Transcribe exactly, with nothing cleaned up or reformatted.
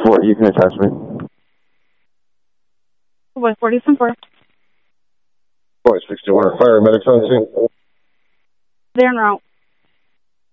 four, you can attach me. What, forty-seven four? Boy, sixty-one, fire medics on scene. They're en route.